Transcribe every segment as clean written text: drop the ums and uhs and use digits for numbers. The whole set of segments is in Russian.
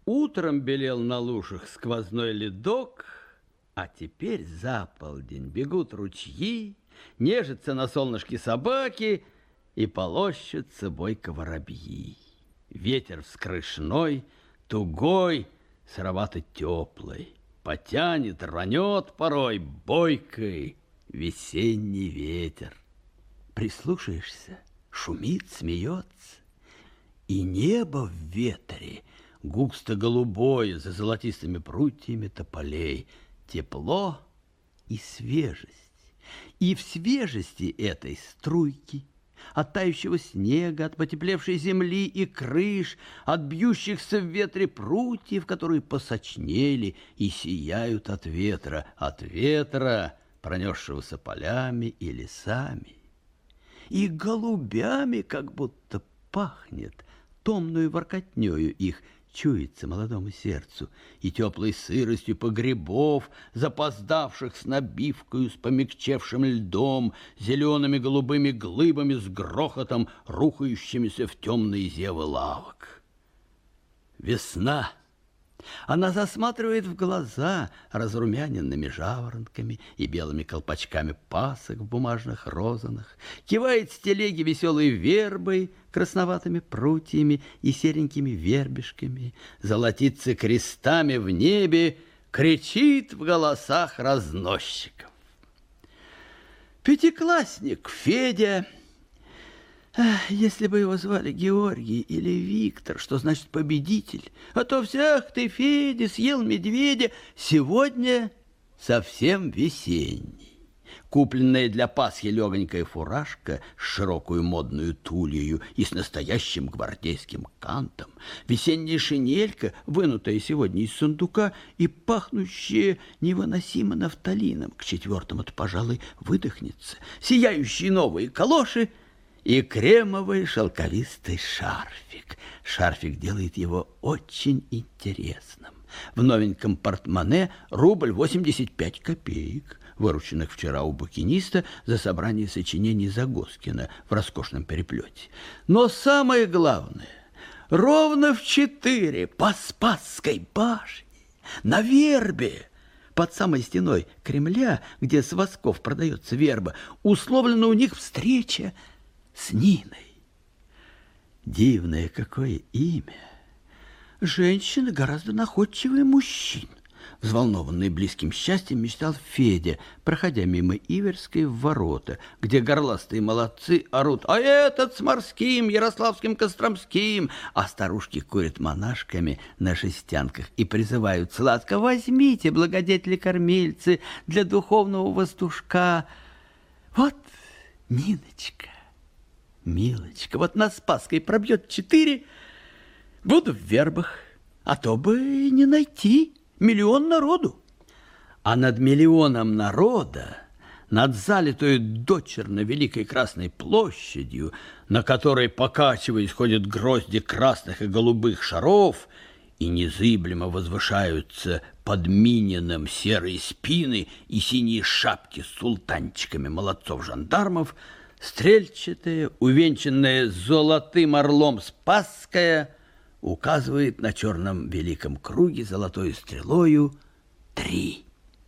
Утром белел на лужах сквозной ледок, а теперь за полдень бегут ручьи, нежатся на солнышке собаки и полощутся бойко воробьи. Ветер вскрышной, тугой, сыровато теплый, потянет, рванет порой бойкой весенний ветер. Прислушаешься, шумит, смеется, и небо в ветре густо-голубое, за золотистыми прутьями тополей. Тепло и свежесть. И в свежести этой струйки от тающего снега, от потеплевшей земли и крыш, от бьющихся в ветре прутьев, которые посочнели и сияют от ветра, пронесшегося полями и лесами. И голубями как будто пахнет, томную воркотнёю их чуется молодому сердцу, и теплой сыростью погребов, запоздавших с набивкою, с помягчевшим льдом, зелеными голубыми глыбами с грохотом, рухающимися в темные зевы лавок. Весна. Она засматривает в глаза разрумяненными жаворонками и белыми колпачками пасок в бумажных розанах, кивает с телеги веселой вербой, красноватыми прутьями и серенькими вербишками, золотится крестами в небе, кричит в голосах разносчиков. Пятиклассник Федя, если бы его звали Георгий или Виктор, что значит победитель, а то всех ты, Федя, съел медведя, сегодня совсем весенний. Купленная для Пасхи легонькая фуражка с широкую модную тульею и с настоящим гвардейским кантом, весенняя шинелька, вынутая сегодня из сундука и пахнущая невыносимо нафталином, к четвертому-то, пожалуй, выдохнется, сияющие новые калоши и кремовый шелковистый шарфик. Шарфик делает его очень интересным. В новеньком портмоне рубль 85 копеек, вырученных вчера у букиниста за собрание сочинений Загоскина в роскошном переплете. Но самое главное, ровно в 4 по Спасской башне, на вербе, под самой стеной Кремля, где с восков продается верба, условлена у них встреча с Ниной. Дивное какое имя. Женщина гораздо находчивее мужчин. Взволнованный близким счастьем мечтал Федя, проходя мимо Иверской в ворота, где горластые молодцы орут: «А этот с морским, ярославским, костромским!» А старушки курят монашками на жестянках и призывают сладко: «Возьмите, благодетели-кормильцы, для духовного воздушка». Вот Ниночка, милочка, вот на Спасской пробьет 4, буду в вербах, а то бы и не найти. 1 миллион народу. А над 1 миллионом народа, над залитой дочерно великой Красной площадью, на которой, покачиваясь, ходят грозди красных и голубых шаров, и незыблемо возвышаются под Мининым серые спины и синие шапки с султанчиками молодцов-жандармов, стрельчатая, увенчанная золотым орлом Спасская, указывает на черном великом круге золотой стрелою 3.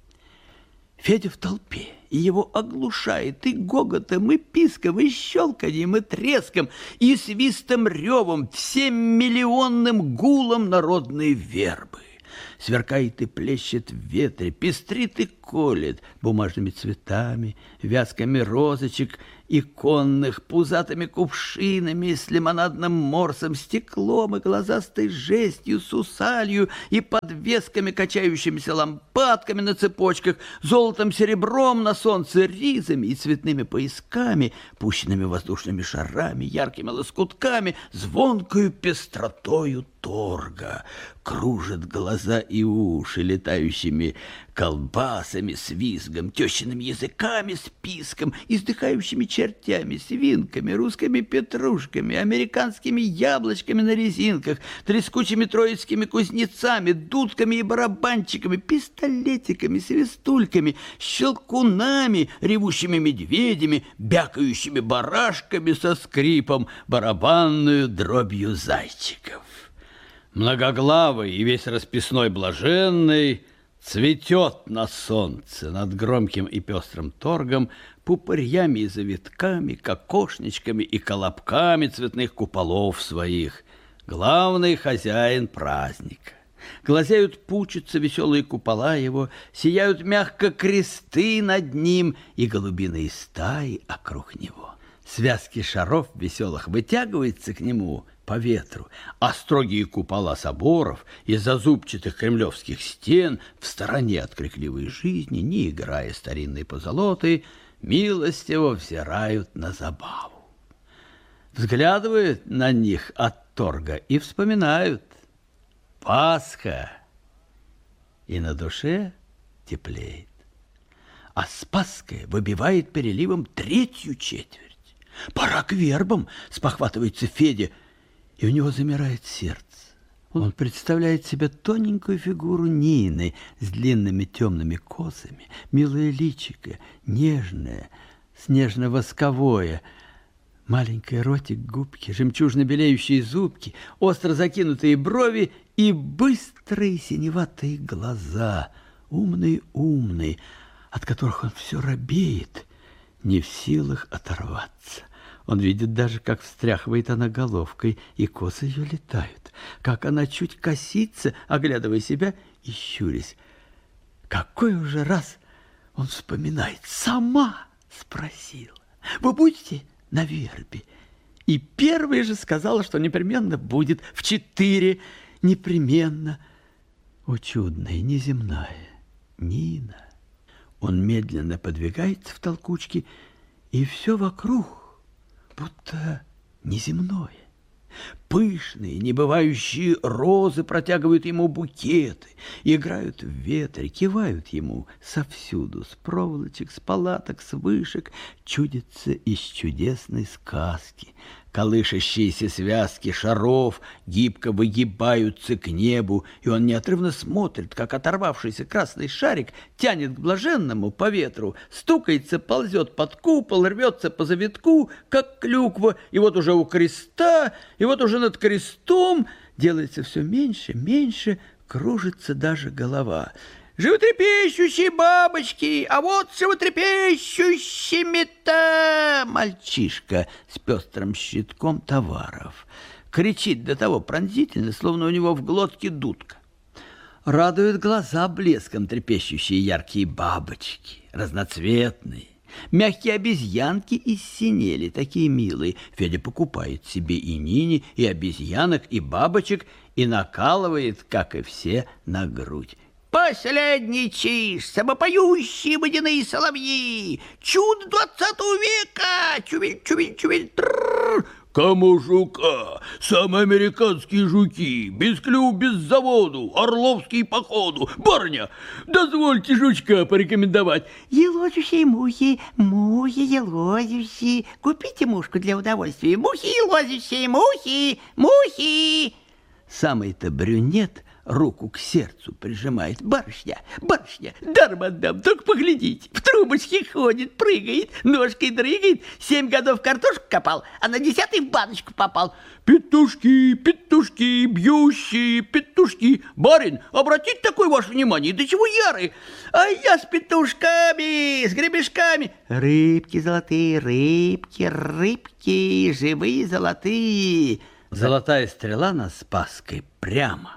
Федя в толпе, и его оглушает и гоготом, и писком, и щелканьем, и треском, и свистом ревом, всем миллионным гулом народной вербы. Сверкает и плещет в ветре, пестрит и колет бумажными цветами, вязками розочек иконных, пузатыми кувшинами с лимонадным морсом, стеклом и глазастой жестью, сусалью и подвесками, качающимися лампадками на цепочках, золотом, серебром на солнце, ризами и цветными поясками, пущенными воздушными шарами, яркими лоскутками, звонкою пестротою торга. Кружат глаза и уши летающими колбасами с визгом, тещиными языками с писком, издыхающими чертями, свинками, русскими петрушками, американскими яблочками на резинках, трескучими троицкими кузнецами, дудками и барабанчиками, пистолетиками, свистульками, щелкунами, ревущими медведями, бякающими барашками со скрипом, барабанную дробью зайчиков. Многоглавый и весь расписной блаженный цветет на солнце над громким и пестрым торгом, пупырьями и завитками, кокошничками и колобками цветных куполов своих. Главный хозяин праздника. Глазеют пучатся веселые купола его, сияют мягко кресты над ним и голубиные стаи округ него. Связки шаров веселых вытягиваются к нему по ветру, а строгие купола соборов из-за зубчатых кремлевских стен в стороне от крикливой жизни, не играя старинной позолотой, милостиво взирают на забаву. Взглядывают на них от торга и вспоминают: Пасха, и на душе теплеет. А с Пасхой выбивает переливом третью четверть. Пора к вербам, спохватывается Федя, и у него замирает сердце. Он представляет себе тоненькую фигуру Нины с длинными темными косами, милое личико, нежное, снежно-восковое, маленький ротик, губки, жемчужно белеющие зубки, остро закинутые брови и быстрые синеватые глаза, умные, от которых он все робеет, не в силах оторваться. Он видит даже, как встряхивает она головкой, и косы ее летают, как она чуть косится, оглядывая себя и щурясь. Какой уже раз он вспоминает, сама спросила: «Вы будете на вербе?» И первая же сказала, что непременно будет, в 4, непременно. О, чудная, неземная Нина! Он медленно подвигается в толкучке, и все вокруг будто неземное. Пышные, небывающие розы протягивают ему букеты, играют в ветре, кивают ему совсюду, с проволочек, с палаток, с вышек, чудятся из чудесной сказки. Колышащиеся связки шаров гибко выгибаются к небу, и он неотрывно смотрит, как оторвавшийся красный шарик тянет к блаженному по ветру, стукается, ползет под купол, рвется по завитку, как клюква, и вот уже у креста, и вот уже над крестом делается все меньше, кружится даже голова. «Животрепещущие бабочки, а вот животрепещущими-то!» Мальчишка с пестрым щитком товаров кричит до того пронзительно, словно у него в глотке дудка. Радуют глаза блеском трепещущие яркие бабочки, разноцветные. Мягкие обезьянки из синели, такие милые. Федя покупает себе и Нине, и обезьянок, и бабочек, и накалывает, как и все, на грудь. «Последний чиж, самопоющие водяные соловьи, чудо 20 века, чувель-чувель-чувель, трррр!» Камушука, самые американские жуки, без клюв, без заводу, орловский походу. Барыня, дозвольте жучка порекомендовать. Елозющие мухи, мухи елозющие. Купите мушку для удовольствия. Мухи елозющие, мухи. Самый-то брюнет руку к сердцу прижимает. «Барышня, даром отдам, только поглядите. В трубочке ходит, прыгает, ножкой дрыгает. 7 годов картошку копал, а на 10-й в баночку попал». Петушки, бьющие петушки. Барин, обратите такое ваше внимание, до чего ярые. А я с петушками, с гребешками. Рыбки золотые, рыбки, живые золотые. Золотая стрела над Спасской прямо.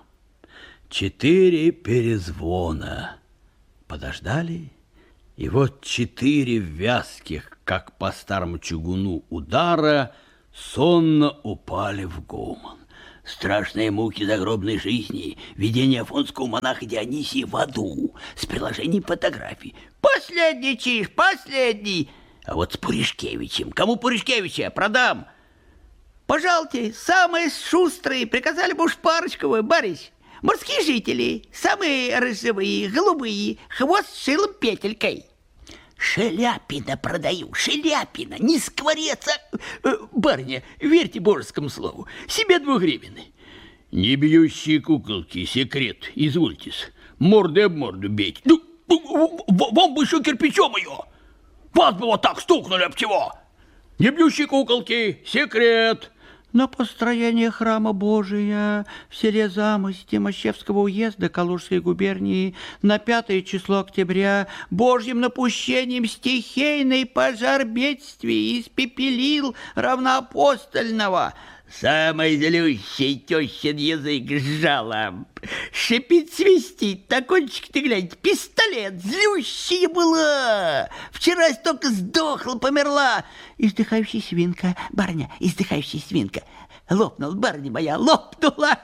4 перезвона. Подождали, и вот 4 вязких, как по старому чугуну, удара сонно упали в гомон. Страшные муки загробной жизни, видение афонского монаха Дионисия в аду, с приложением фотографий. Последний чиж, последний. А вот с Пуришкевичем. Кому Пуришкевича? Продам. Пожалуйте, самые шустрые, приказали бы уж парочковую, барысь. Морские жители, самые рыжевые, голубые, хвост с шилом петелькой. Шеляпина продаю, Шеляпина, не скворец, барыня, верьте божескому слову, себе 2 гривны. Не бьющие куколки, секрет, извольтесь, мордой об морду бейте. Ну, вам бы еще кирпичом ее, вас бы вот так стукнули об чего. Не бьющие куколки, секрет. На построение храма Божия в селе Замости Мощевского уезда Калужской губернии на 5 число октября Божьим напущением стихийный пожар бедствий испепелил равноапостольного. Самый злющий тещин язык сжала. Шипит, свистит, на кончик ты глянь, пистолет, злющая была. Вчера только сдохла, померла. Издыхающая свинка, барыня, издыхающая свинка. Лопнула, барыня моя, лопнула.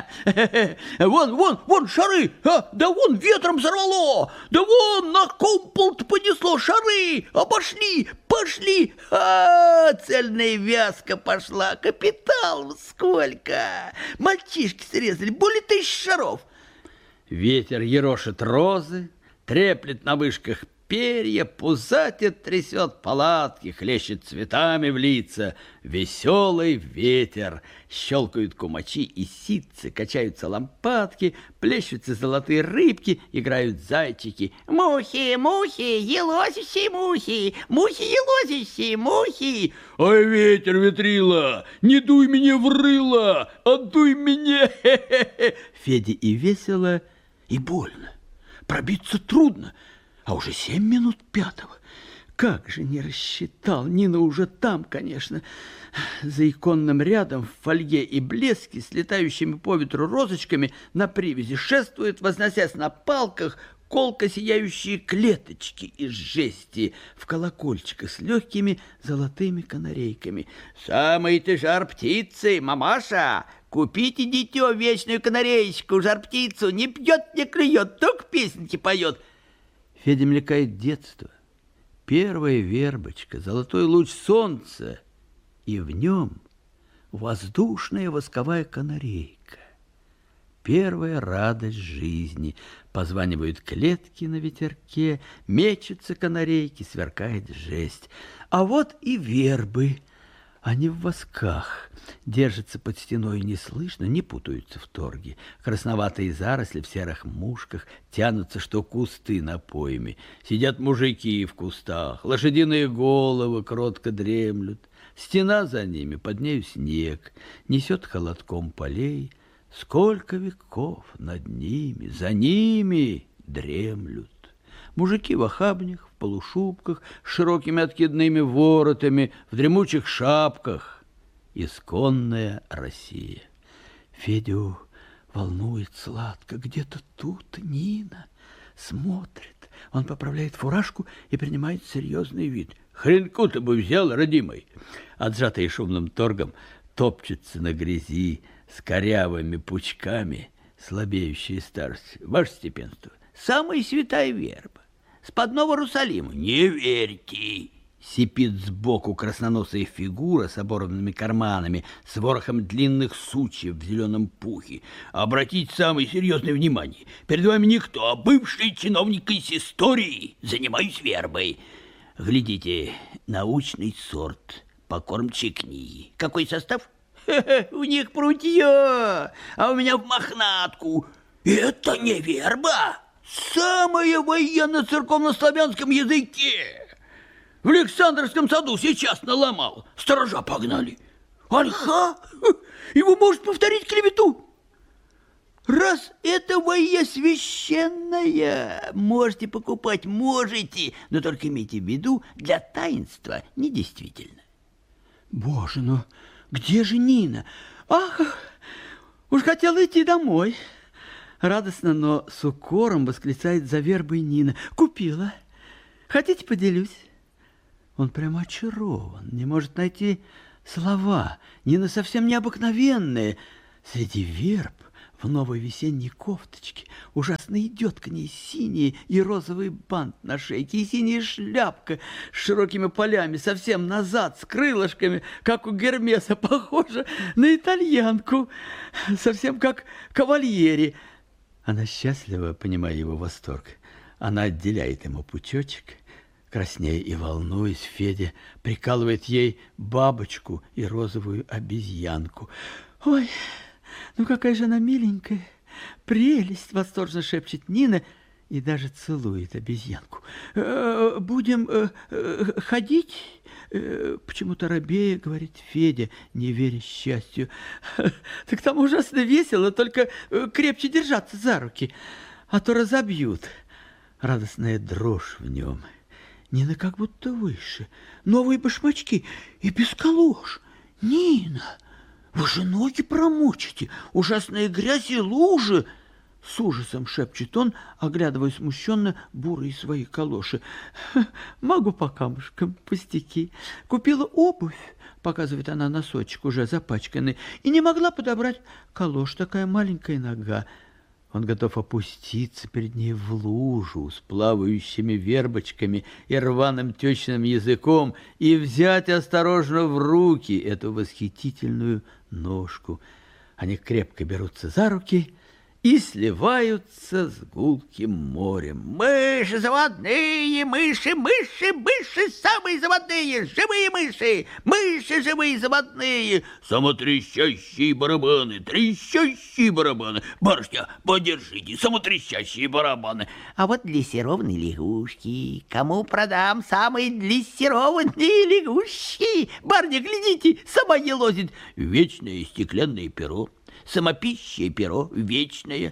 Вон шары, да вон ветром сорвало, да вон на кумпол понесло шары, пошли. Цельная вязка пошла, капитал сколько. Мальчишки срезали, более 1000 шаров. Ветер ерошит розы, треплет на вышках перья, пузатит, трясет палатки, хлещет цветами в лица. Веселый ветер, щелкают кумачи и ситцы, качаются лампадки, плещутся золотые рыбки, играют зайчики. Мухи, елозящие мухи, елозящие мухи. Ой, ветер, ветрила, не дуй мне в рыло, отдуй меня. Феде и весело, и больно. Пробиться трудно. А уже 7 минут 5-го. Как же не рассчитал. Нина уже там, конечно. За иконным рядом в фольге и блеске с летающими по ветру розочками на привязи шествует, возносясь на палках, колко сияющие клеточки из жести в колокольчиках с легкими золотыми канарейками. Самый ты жар птицы, мамаша! Купите, дитё, вечную канареечку, жар птицу, не пьет, не клюет, только песенки поет. Федя мелькает детство, первая вербочка, золотой луч солнца, и в нем воздушная восковая канарейка. Первая радость жизни. Позванивают клетки на ветерке, мечутся канарейки, сверкает жесть. А вот и вербы. Они в восках, держатся под стеной неслышно, не путаются в торге. Красноватые заросли в серых мушках тянутся, что кусты на пойме. Сидят мужики в кустах, лошадиные головы кротко дремлют. Стена за ними, под нею снег, несет холодком полей. Сколько веков над ними, за ними дремлют. Мужики в охабнях, в полушубках, с широкими откидными воротами, в дремучих шапках. Исконная Россия. Федю волнует сладко. Где-то тут Нина смотрит. Он поправляет фуражку и принимает серьезный вид. Хренку-то бы взял, родимый. Отжатый шумным торгом топчется на грязи с корявыми пучками слабеющие старцы. Ваше степенство, Самая святая верба. С подного Русалима. Не верьте. Сипит сбоку красноносая фигура с оборванными карманами, с ворохом длинных сучьев в зеленом пухе. Обратите самое серьезное внимание. Перед вами никто, а бывший чиновник из истории. Занимаюсь вербой. Глядите, научный сорт покормчей книги. Какой состав? У них прутье, а у меня в мохнатку. Это не верба. Самая военно-церковно-славянском языке. В Александровском саду сейчас наломал. Сторожа погнали. Альха? Его может повторить клевету. Раз это военно-священная, можете покупать, можете, но только имейте в виду, для таинства недействительно. Боже, ну где же Нина? Ах, уж хотела идти домой. Радостно, но с укором восклицает за вербой Нина. Купила. Хотите, поделюсь? Он прямо очарован, не может найти слова. Нина совсем необыкновенная. Среди верб в новой весенней кофточке ужасно идет к ней синий и розовый бант на шейке и синяя шляпка с широкими полями, совсем назад, с крылышками, как у Гермеса, похожа на итальянку, совсем как кавальери. Она счастлива, понимая его восторг. Она отделяет ему пучочек. Краснея и волнуясь, Федя прикалывает ей бабочку и розовую обезьянку. «Ой, ну какая же она миленькая! Прелесть!» — восторженно шепчет Нина и даже целует обезьянку. «Будем ходить почему-то робея, говорит Федя, не веря счастью. Так там ужасно весело, только крепче держаться за руки, а то разобьют. Радостная дрожь в нем. Нина как будто выше. Новые башмачки и без калош. Нина, вы же ноги промочите. Ужасная грязь и лужи. С ужасом шепчет он, оглядывая смущенно бурые свои калоши. Могу по камушкам, пустяки. Купила обувь, показывает она носочек, уже запачканный, и не могла подобрать калош, такая маленькая нога. Он готов опуститься перед ней в лужу с плавающими вербочками и рваным течным языком и взять осторожно в руки эту восхитительную ножку. Они крепко берутся за руки и сливаются с гулким морем. Мыши заводные, мыши, мыши, мыши самые заводные, живые мыши, мыши живые заводные. Самотрещащие барабаны, трещащие барабаны. Барышня, подержите, самотрещащие барабаны. А вот дрессированные лягушки. Кому продам самые дрессированные лягушки? Барыня, глядите, сама елозит. Вечное стеклянное перо. Самопищее перо, вечное.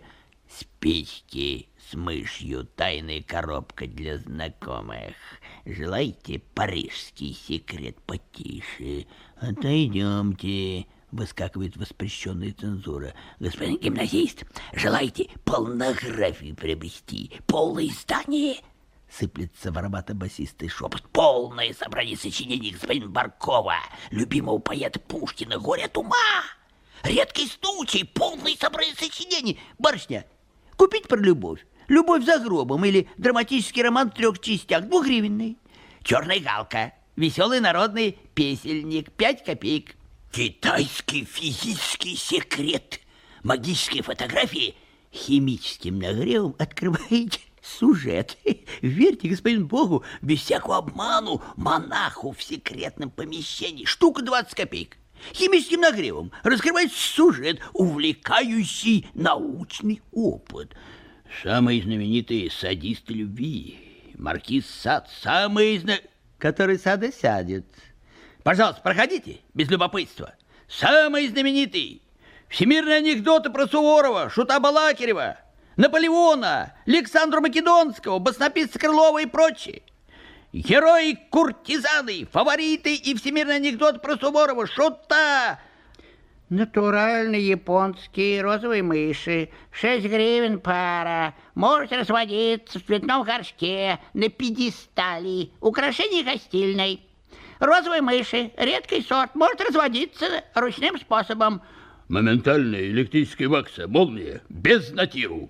Спички с мышью, тайная коробка для знакомых. Желаете парижский секрет? Потише. Отойдемте. Выскакивает воспрещенная цензура. Господин гимназист, желаете полнографию приобрести? Полное издание? Сыплется воровато-басистый шепот. Полное собрание сочинений господина Баркова, любимого поэта Пушкина, «Горе от ума». Редкий случай, полный собрание сочинений. Барышня, купить про любовь. «Любовь за гробом» или драматический роман в 3 частях, 2-гривенный. «Черная галка», веселый народный песельник, 5 копеек. Китайский физический секрет. Магические фотографии. Химическим нагревом открываете сюжет. Верьте, господин Богу, без всякого обману, монаху в секретном помещении. Штука 20 копеек. Химическим нагревом раскрывается сюжет, увлекающий научный опыт. Самые знаменитые садисты любви. Маркиз Сад, самый Который сада сядет. Пожалуйста, проходите, без любопытства. Самый знаменитый. Всемирные анекдоты про Суворова, Шута Балакирева, Наполеона, Александра Македонского, баснописца Крылова и прочие. Герои, куртизаны, фавориты и всемирный анекдот про Суворова, Шута. Натуральные японские розовые мыши, 6 гривен пара. Можете разводиться в цветном горшке, на пьедестале, украшение гостиной. Розовые мыши, редкий сорт, может разводиться ручным способом. Моментальная электрическая вакса, молния, без натиру.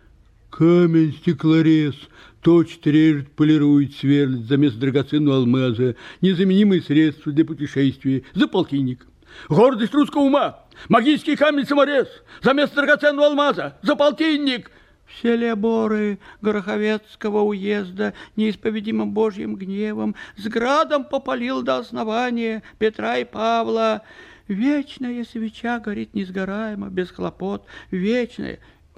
Камень, стеклорез, точит, режет, полирует, сверлит, заместо драгоценного алмаза, незаменимые средства для путешествий, за полтинник. Гордость русского ума, магический камень-саморез, заместо драгоценного алмаза, за полтинник. Все леборы Гороховецкого уезда неисповедимым божьим гневом с градом попалил до основания Петра и Павла. Вечная свеча горит несгораемо, без хлопот, вечная.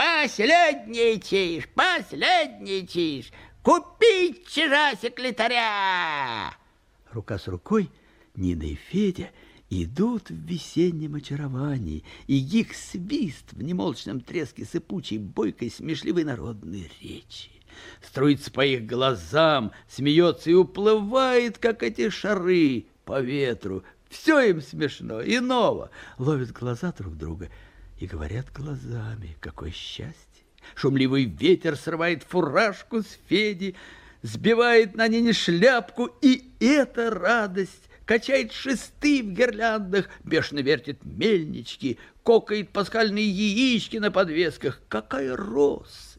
Последничаешь, последничаешь. Купить чужа секретаря. Рука с рукой Нина и Федя идут в весеннем очаровании, и их свист в немолчном треске сыпучей, бойкой, смешливой народной речи струится по их глазам, смеется и уплывает, как эти шары по ветру. Все им смешно и ново. Ловят глаза друг друга и говорят глазами: какое счастье! Шумливый ветер срывает фуражку с Феди, сбивает на Нине шляпку, и эта радость качает шесты в гирляндах, бешено вертит мельнички, кокает пасхальные яички на подвесках. Какая россыпь!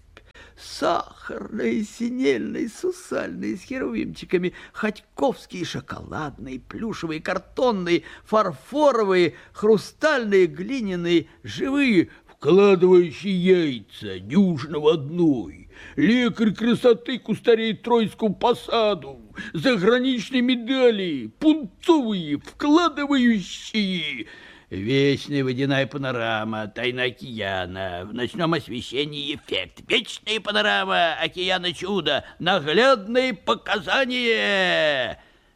Сахарные, синельные, сусальные, с херувимчиками, ходьковские, шоколадные, плюшевые, картонные, фарфоровые, хрустальные, глиняные, живые, вкладывающие яйца, дюжина в одной. Лекарь красоты кустарей Троицкому посаду, заграничные медали, пунцовые, вкладывающие. Вечная водяная панорама, тайна океана, в ночном освещении эффект. Вечная панорама, океана чудо, наглядные показания.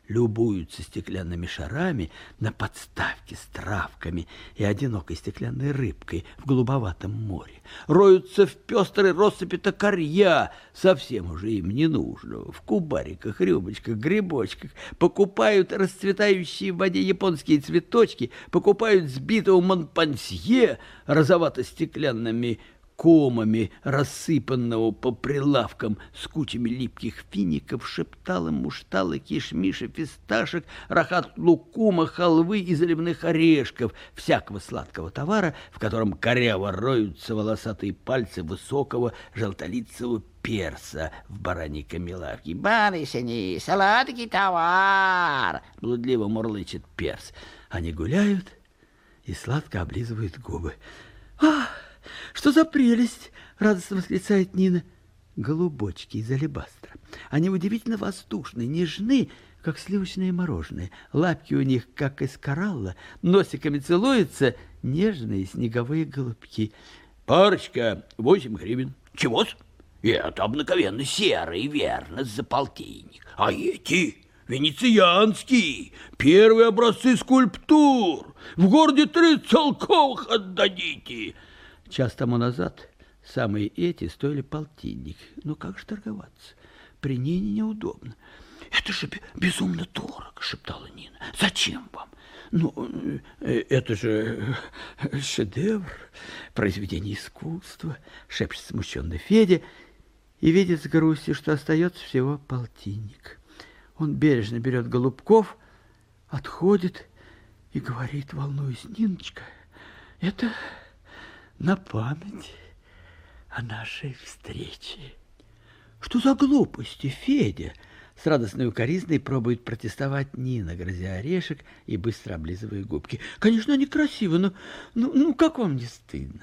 любуются стеклянными шарами на подставке с травками и одинокой стеклянной рыбкой в голубоватом море. Роются в пестрой россыпи токарья, совсем уже им не нужного, в кубариках, рюмочках, грибочках, покупают расцветающие в воде японские цветочки, покупают сбитого монпансье розовато-стеклянными комами, рассыпанного по прилавкам с кучами липких фиников, шептала, муштала, кишмиша, фисташек, рахат лукума, халвы и заливных орешков, всякого сладкого товара, в котором коряво роются волосатые пальцы высокого желтолицего перса в бараньей камелавке. «Барышни, сладкий товар!» — блудливо мурлычет перс. Они гуляют и сладко облизывают губы. «Ах! Что за прелесть!» — радостно восклицает Нина. Голубочки из алебастра. Они удивительно воздушны, нежны, как сливочное мороженое. Лапки у них, как из коралла, носиками целуются нежные снеговые голубки. «Парочка, 8 гривен». «Чего-с? Это обыкновенно серый, верно, за полтинник. А эти венецианские, первые образцы скульптур. В городе 3 целковых отдадите». Час тому назад самые эти стоили полтинник. Ну как же торговаться? При Нине неудобно. «Это же безумно дорого», — шептала Нина. «Зачем вам?» «Ну, это же шедевр, произведение искусства», — шепчет смущенный Федя и видит с грустью, что остается всего полтинник. Он бережно берет голубков, отходит и говорит, волнуясь: «Ниночка, это на память о нашей встрече». «Что за глупости, Федя?» С радостной укоризной пробует протестовать Нина, грозя орешек и быстро облизывая губки. «Конечно, они красивы, но как вам не стыдно?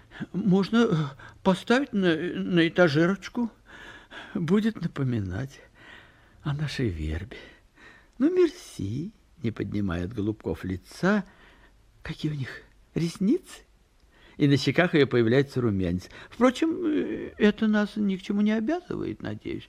Можно поставить на этажерочку, будет напоминать о нашей вербе». «Ну, мерси», — не поднимает голубков лица. «Какие у них ресницы?» И на щеках ее появляется румянец. «Впрочем, это нас ни к чему не обязывает, надеюсь».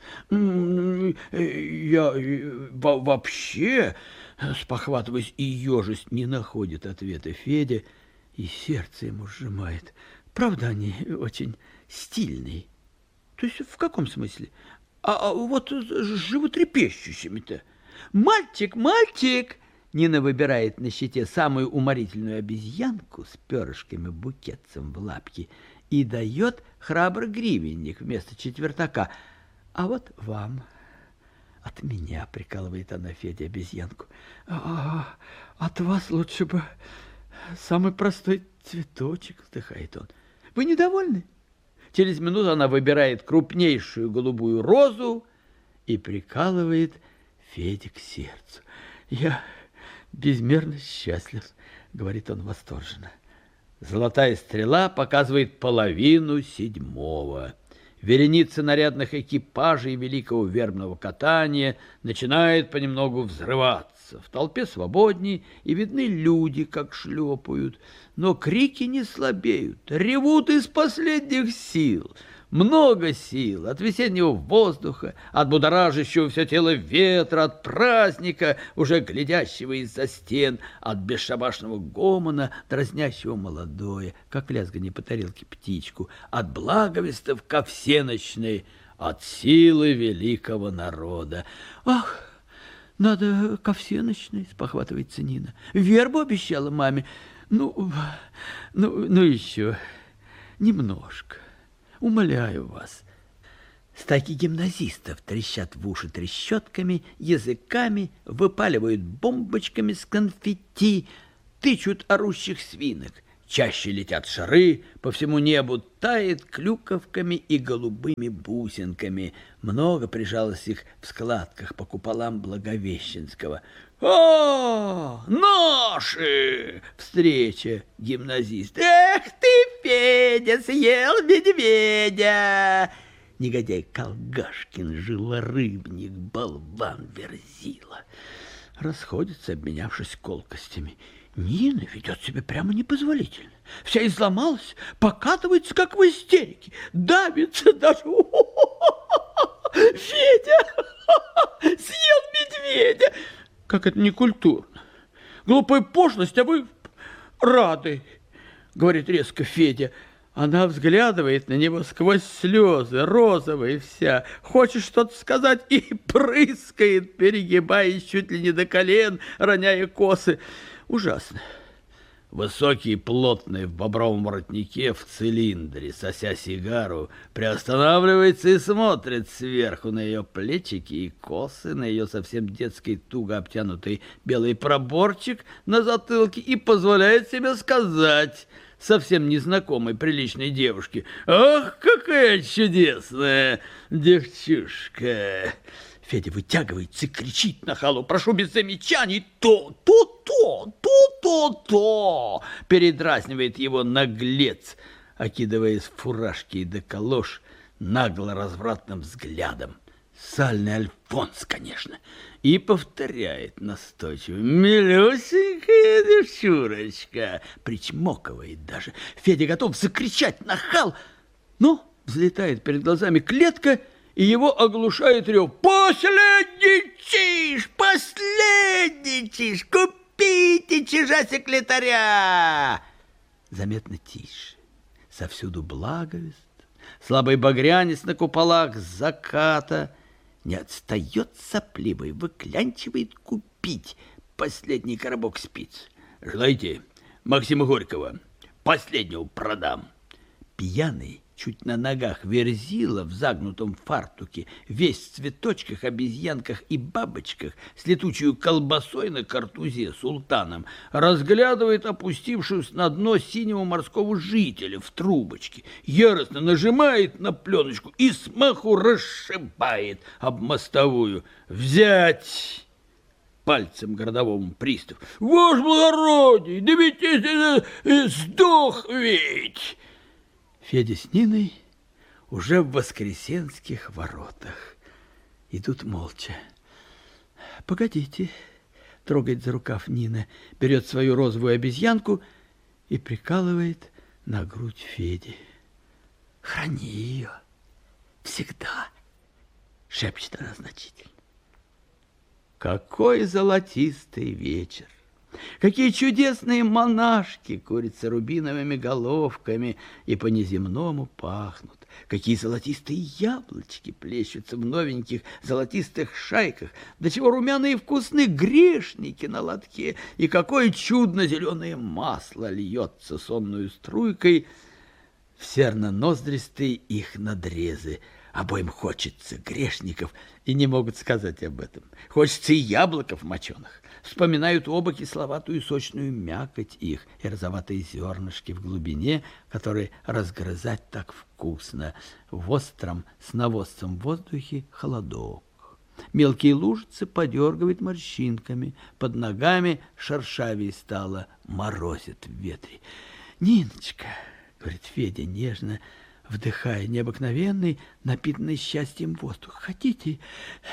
«Я вообще, спохватываясь и ежась, не находит ответа Федя, и сердце ему сжимает. Правда, они очень стильные. То есть в каком смысле? А вот с животрепещущими-то. Мальчик, мальчик!» Нина выбирает на щите самую уморительную обезьянку с перышками-букетцем в лапке и дает храбрый гривенник вместо четвертака. «А вот вам от меня», — прикалывает она Феде обезьянку. «От вас лучше бы самый простой цветочек», — вздыхает он. «Вы недовольны?» Через минуту она выбирает крупнейшую голубую розу и прикалывает Феде к сердцу. «Я безмерно счастлив», — говорит он восторженно. Золотая стрела показывает 6:30. Вереница нарядных экипажей великого вербного катания начинает понемногу взрываться. В толпе свободней, и видны люди, как шлепают. Но крики не слабеют, ревут из последних сил. Много сил от весеннего воздуха, от будоражащего все тело ветра, от праздника, уже глядящего из-за стен, от бесшабашного гомона, дразнящего молодое, как лязганье по тарелке птичку, от благовестов ко всеночной, от силы великого народа. «Ах, надо ко всеночной», — спохватывается Нина. «Вербу обещала маме. Ну еще немножко. Умоляю вас». Стайки гимназистов трещат в уши трещотками, языками, выпаливают бомбочками с конфетти, тычут орущих свинок. Чаще летят шары, по всему небу тает клюковками и голубыми бусинками. Много прижалось их в складках по куполам Благовещенского. «О, наши!» Встреча гимназист. «Эх ты, Федя, съел медведя!» Негодяй Колгашкин, жилорыбник, болван, верзила. Расходятся, обменявшись колкостями. Нина ведет себя прямо непозволительно. Вся изломалась, покатывается, как в истерике, давится даже. Федя съел медведя. Как это некультурно. Глупая пошлость, а вы рады, говорит резко Федя. Она взглядывает на него сквозь слезы, розовая вся. Хочет что-то сказать и прыскает, перегибаясь чуть ли не до колен, роняя косы. Ужасно. Высокий, плотный, в бобровом воротнике, в цилиндре, сося сигару, приостанавливается и смотрит сверху на ее плечики и косы, на ее совсем детский, туго обтянутый белый проборчик на затылке и позволяет себе сказать совсем незнакомой приличной девушке: «Ах, какая чудесная девчушка!» Федя вытягивается и кричит нахалу: «Прошу без замечаний, то!» Передразнивает его наглец, окидывая из фуражки и до колош нагло развратным взглядом. Сальный Альфонс, конечно. И повторяет настойчиво: «Милюсенькая девчурочка!» Причмокивает даже. Федя готов закричать: «Нахал!» Но взлетает перед глазами клетка, и его оглушает рев: «Последний чиж! Последний чиж! Купите чижа секретаря!» Заметно тише. Совсюду благовест. Слабый багрянец на куполах заката. Не отстает сопливый, выклянчивает купить последний коробок спиц. «Желаете Максима Горького? Последнего продам». Пьяный, чуть на ногах Верзила в загнутом фартуке, весь в цветочках, обезьянках и бабочках, с летучей колбасой на картузе султаном, разглядывает опустившуюся на дно синего морского жителя в трубочке, яростно нажимает на пленочку и смаху расшибает об мостовую. «Взять!» Пальцем городовому пристав. «Ваше благородие, да ведь сдох ведь!» Федя с Ниной уже в Воскресенских воротах. Идут молча. «Погодите», — трогает за рукав Нина, берет свою розовую обезьянку и прикалывает на грудь Феди. «Храни ее всегда», — шепчет она значительно. Какой золотистый вечер! Какие чудесные монашки курятся рубиновыми головками и по-неземному пахнут. Какие золотистые яблочки плещутся в новеньких золотистых шайках. До чего румяные и вкусные грешники на лотке. И какое чудно-зеленое масло льется сонную струйкой в серно-ноздристые их надрезы. Обоим хочется грешников и не могут сказать об этом. Хочется и яблоков моченых. Вспоминают оба кисловатую сочную мякоть их и розоватые зернышки в глубине, которые разгрызать так вкусно. В остром с навозцем воздухе холодок. Мелкие лужицы подергивают морщинками. Под ногами шершавей стало, морозит в ветре. «Ниночка», — говорит Федя нежно, вдыхая необыкновенный, напитанный счастьем воздух, «хотите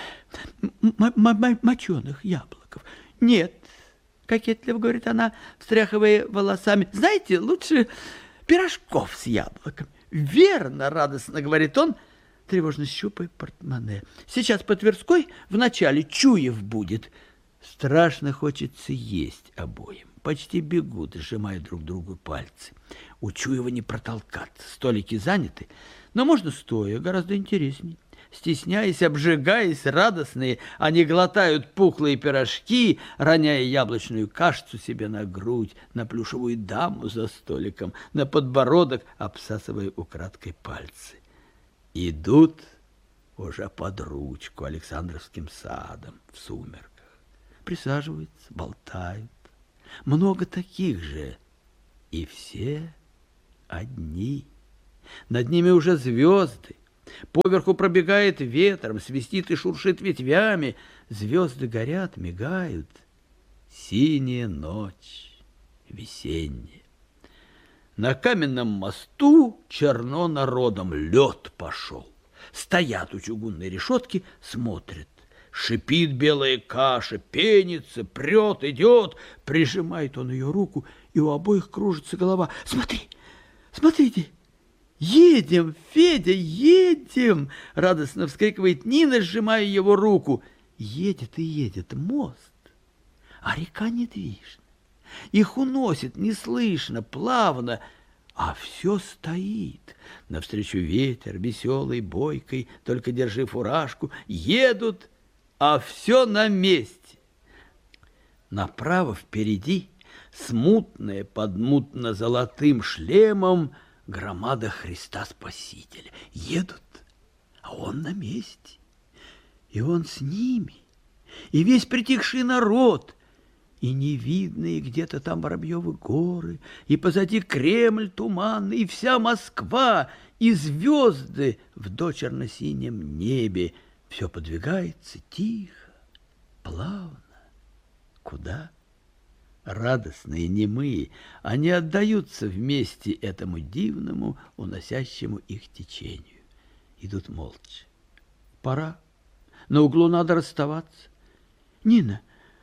моченых яблоков?» «Нет», — кокетливо говорит она, встряхивая волосами, «знаете, лучше пирожков с яблоками». «Верно», — радостно говорит он, тревожно щупая портмоне. «Сейчас по Тверской в начале Чуев будет». Страшно хочется есть обоим. Почти бегут, сжимая друг другу пальцы. У Чуева не протолкаться, столики заняты, но можно стоя, гораздо интересней. Стесняясь, обжигаясь, радостные, они глотают пухлые пирожки, роняя яблочную кашицу себе на грудь, на плюшевую даму за столиком, на подбородок, обсасывая украдкой пальцы. Идут уже под ручку Александровским садом в сумерках. Присаживаются, болтают. Много таких же, и все одни. Над ними уже звезды. Поверху пробегает ветром, свистит и шуршит ветвями. Звезды горят, мигают. Синяя ночь, весенняя. На каменном мосту черно народом, лед пошел. Стоят у чугунной решетки, смотрят. Шипит белая каша, пенится, прет, идет. Прижимает он ее руку, и у обоих кружится голова. «Смотри, смотрите! Едем, Федя, едем!» Радостно вскрикивает Нина, сжимая его руку. Едет и едет мост. а река недвижна. Их уносит неслышно, плавно, а все стоит. Навстречу ветер, веселый, бойкой, только держи фуражку, едут, а все на месте. Направо впереди, смутная под мутно-золотым шлемом, громада Христа Спасителя. Едут, а он на месте, и он с ними, и весь притихший народ, и невидные где-то там Воробьевы горы, и позади Кремль туманный, и вся Москва, и звезды в дочерно-синем небе. Все подвигается тихо, плавно. Куда? Радостные, немые, они отдаются вместе этому дивному, уносящему их течению. Идут молча. Пора. На углу надо расставаться. Нина,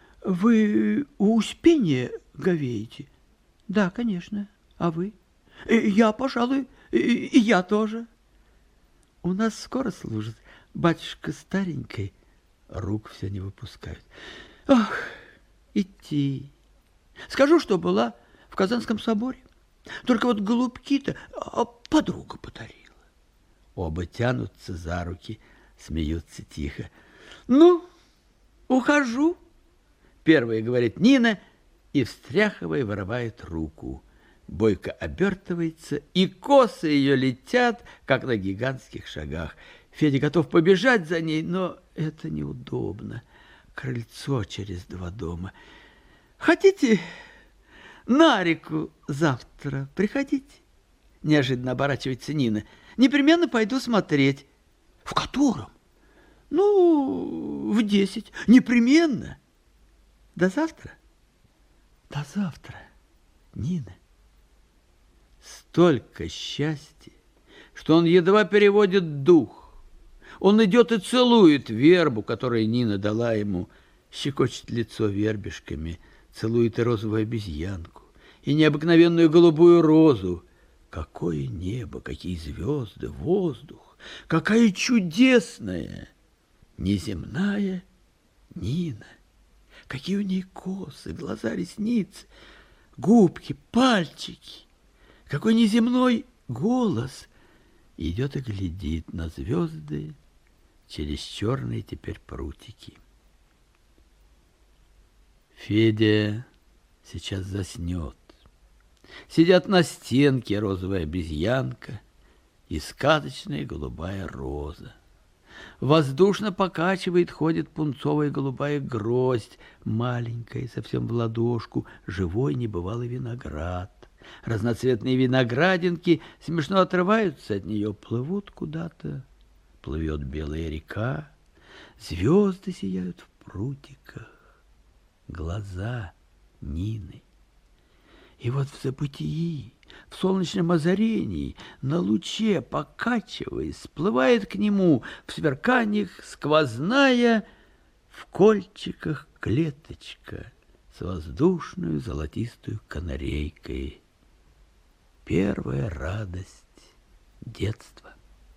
вы у Успения говеете? Да, конечно. А вы? Я, пожалуй, и я тоже. У нас скоро служит. Батюшка старенький. Рук все не выпускают. Ах, идти. Скажу, что была в Казанском соборе. Только вот голубки-то подруга подарила. Оба тянутся за руки, смеются тихо. Ну, ухожу. Первая говорит Нина и, встряхивая, вырывает руку. Бойко обертывается, и косы ее летят, как на гигантских шагах. Федя готов побежать за ней, но это неудобно. Крыльцо через 2 дома. Хотите на реку завтра приходите? Неожиданно оборачивается Нина. Непременно пойду смотреть. В котором? Ну, в 10. Непременно. До завтра? До завтра, Нина. Столько счастья, что он едва переводит дух. Он идет и целует вербу, которую Нина дала ему, щекочет лицо вербишками, целует и розовую обезьянку, и необыкновенную голубую розу. Какое небо, какие звезды, воздух, какая чудесная, неземная Нина. Какие у ней косы, глаза, ресницы, губки, пальчики. Какой неземной голос. Идет и глядит на звезды через черные теперь прутики. Федя сейчас заснет. Сидят на стенке розовая обезьянка и сказочная голубая роза. Воздушно покачивает, ходит пунцовая голубая гроздь, маленькая, совсем в ладошку, живой небывалый виноград. Разноцветные виноградинки смешно отрываются от нее, плывут куда-то. Плывет белая река, звезды сияют в прутиках. Глаза Нины. И вот в забытии, в солнечном озарении, на луче, покачиваясь, всплывает к нему в сверканиях сквозная, в кольчиках клеточка с воздушную золотистую канарейкой. Первая радость детства.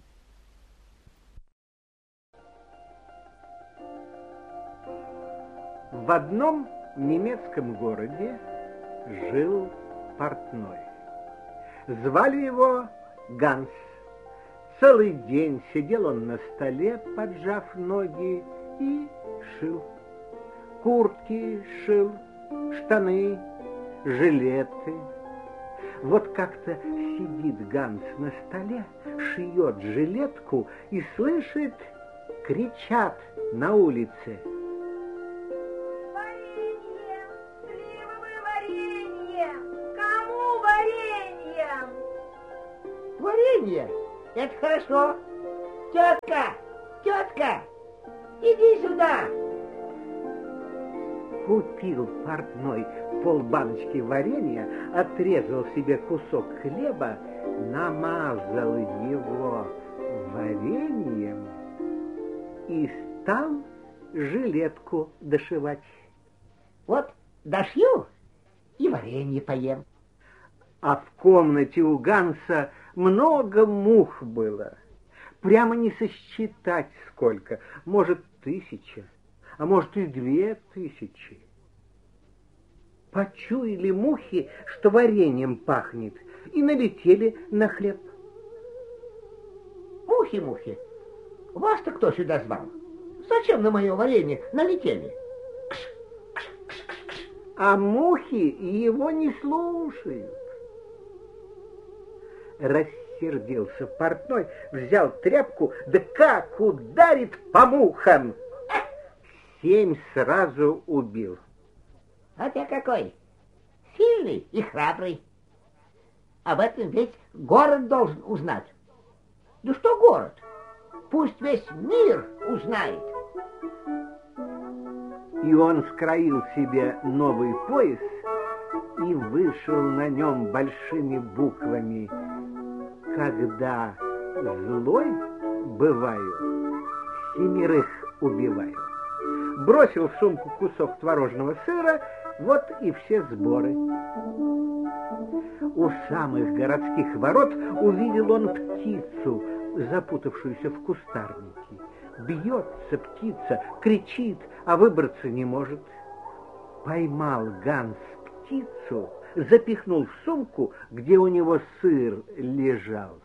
В одном немецком городе жил портной. Звали его Ганс. Целый день сидел он на столе, поджав ноги, и шил. Куртки шил, штаны, жилеты. Вот как-то сидит Ганс на столе, шьет жилетку и слышит, кричат на улице. Варенье! Сливовое варенье! Кому варенье? Варенье? Это хорошо. Тетка, тетка, иди сюда. Купил портной полбаночки варенья, отрезал себе кусок хлеба, намазал его вареньем и стал жилетку дошивать. Вот дошью и варенье поем. А в комнате у Ганса много мух было. Прямо не сосчитать сколько. Может, 1000, а может и 2000. почуяли мухи, что вареньем пахнет, и налетели на хлеб. Мухи, мухи, вас-то кто сюда звал? Зачем на мое варенье налетели? А мухи его не слушают. Рассердился портной, взял тряпку, да как ударит по мухам! 7 сразу убил. А ты какой? Сильный и храбрый. Об этом весь город должен узнать. Да что город? Пусть весь мир узнает. И он скроил себе новый пояс и вышел на нем большими буквами: когда злой бываю, 7 убиваю. Бросил в сумку кусок творожного сыра, вот и все сборы. У самых городских ворот увидел он птицу, запутавшуюся в кустарнике. Бьется птица, кричит, а выбраться не может. Поймал Ганс птицу, запихнул в сумку, где у него сыр лежал.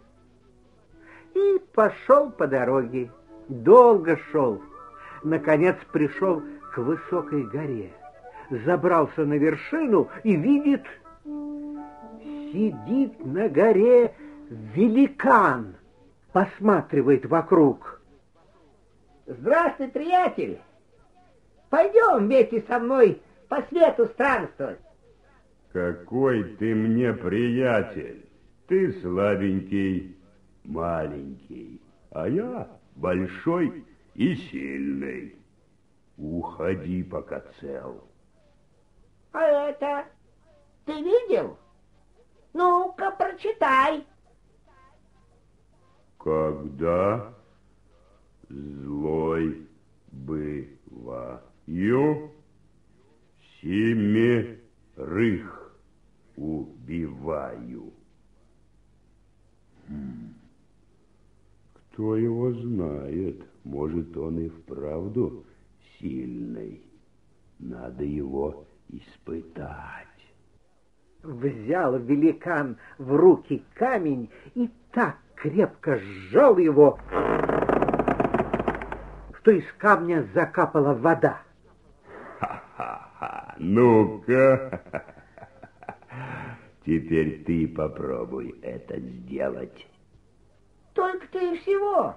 И пошел по дороге. Долго шел. Наконец пришел к высокой горе. Забрался на вершину и видит, сидит на горе великан, посматривает вокруг. Здравствуй, приятель! Пойдем вместе со мной по свету странствовать. Какой ты мне приятель! Ты слабенький, маленький, а я большой и сильный. Уходи, пока цел. А это ты видел? Ну-ка, прочитай. Когда злой бываю, 7 убиваю. Кто его знает, может, он и вправду сильный. Надо его испытать. Взял великан в руки камень и так крепко сжал его, что из камня закапала вода. Ха-ха-ха! Ну-ка! Теперь ты попробуй это сделать. Только ты и всего.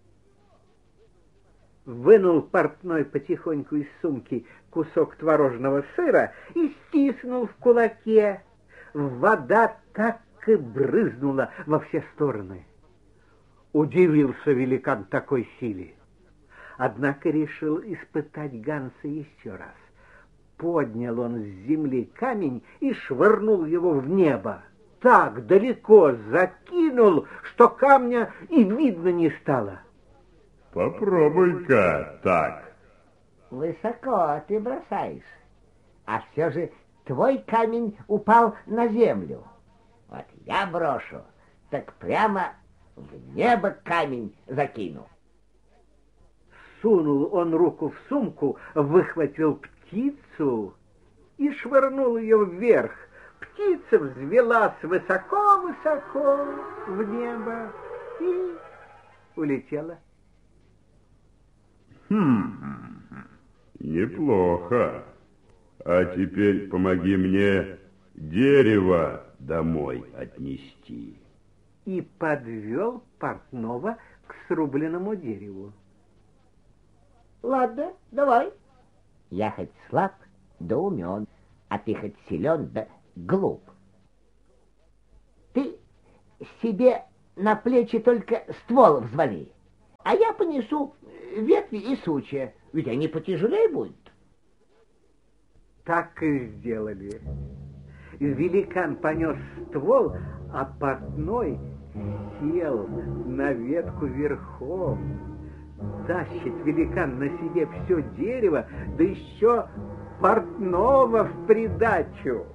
Вынул портной потихоньку из сумки кусок творожного сыра и стиснул в кулаке. Вода так и брызнула во все стороны. Удивился великан такой силе. Однако решил испытать Ганса еще раз. Поднял он с земли камень и швырнул его в небо. Так далеко закинул, что камня и видно не стало. Попробуй-ка так. Высоко ты бросаешь, а все же твой камень упал на землю. Вот я брошу, так прямо в небо камень закину. Сунул он руку в сумку, выхватил птицу и швырнул ее вверх. Птица взвелась высоко-высоко в небо и улетела. Неплохо. А теперь помоги мне дерево домой отнести. И подвел портного к срубленному дереву. Ладно, давай. Я хоть слаб, да умен, а ты хоть силен, да глуп. Ты себе на плечи только ствол взвали, а я понесу ветви и сучья, ведь они потяжелее будут. Так и сделали. Великан понес ствол, а портной сел на ветку верхом. Тащит великан на себе все дерево, да еще портного в придачу.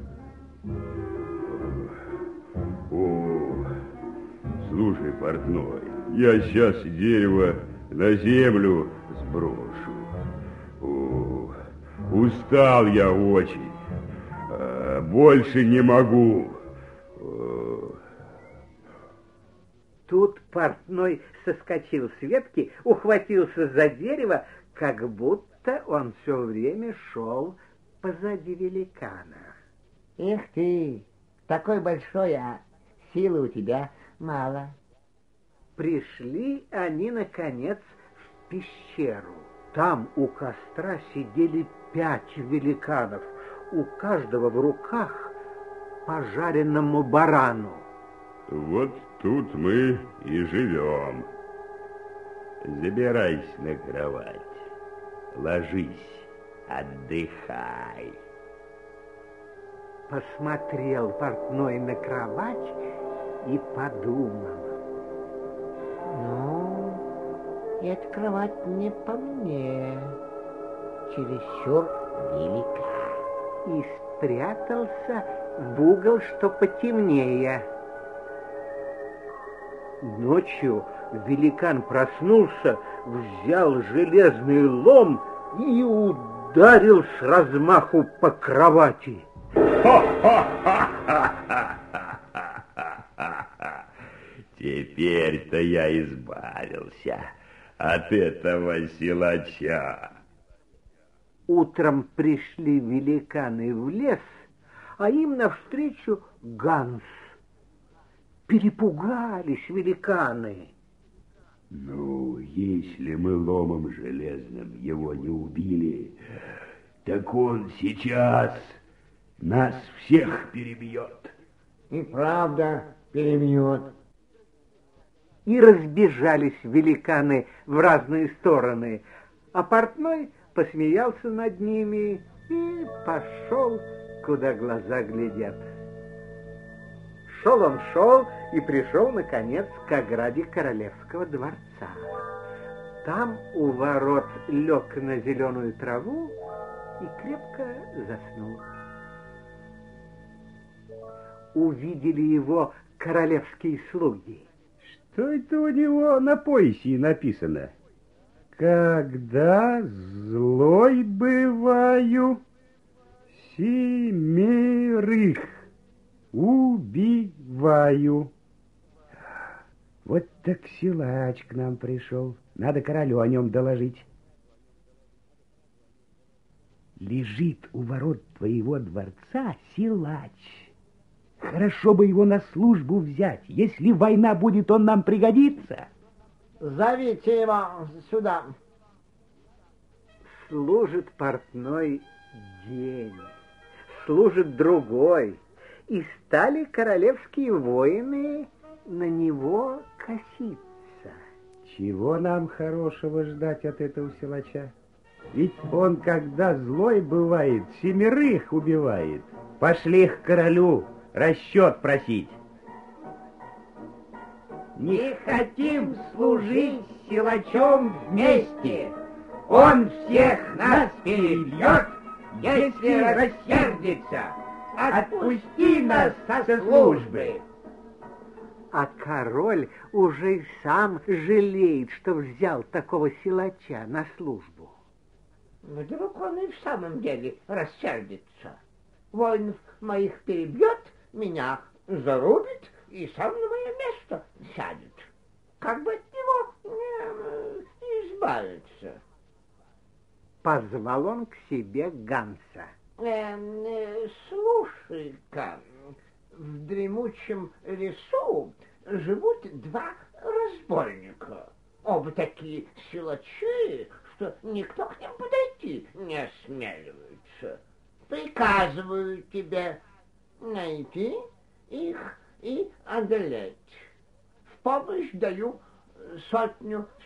О, слушай, портной, я сейчас дерево на землю сброшу. О, устал я очень, больше не могу. Тут портной соскочил с ветки, ухватился за дерево, как будто он все время шел позади великана. Эх ты, такой большой, а силы у тебя мало. Пришли они, наконец, в пещеру. Там у костра сидели 5 великанов, у каждого в руках по жареному барану. Вот тут мы и живем. Забирайся на кровать, ложись, отдыхай. Посмотрел портной на кровать и подумал. Ну, эта кровать не по мне, чересчур велика. И спрятался в угол, что потемнее. Ночью великан проснулся, взял железный лом и ударил с размаху по кровати. Теперь-то я избавился от этого силача. Утром пришли великаны в лес, а им навстречу Ганс. Перепугались великаны. Ну, если мы ломом железным его не убили, так он сейчас нас всех перебьет. И правда перебьет. И разбежались великаны в разные стороны, а портной посмеялся над ними и пошел, куда глаза глядят. Шел и пришел, наконец, к ограде королевского дворца. Там у ворот лег на зеленую траву и крепко заснул. Увидели его королевские слуги. Что это у него на поясе написано? Когда злой бываю, 7 убиваю. Вот так силач к нам пришел. Надо королю о нем доложить. Лежит у ворот твоего дворца силач. Хорошо бы его на службу взять. Если война будет, он нам пригодится. Зовите его сюда. Служит портной день, служит другой, и стали королевские воины на него коситься. Чего нам хорошего ждать от этого силача? Ведь он, когда злой бывает, 7 убивает. Пошли к королю расчет просить. Не хотим служить с силачом вместе. Он всех нас перебьет, если рассердится. Отпусти нас со службы. А король уже и сам жалеет, что взял такого силача на службу. Вдруг он и в самом деле рассердится. Воинов моих перебьет, меня зарубит и сам на мое место сядет. Как бы от него избавиться? Позвал он к себе Ганса. Слушай-ка, в дремучем лесу живут 2 разбойника. Оба такие силачи, что никто к ним подойти не осмеливается. Приказываю тебе найти их и одолеть. В помощь даю 100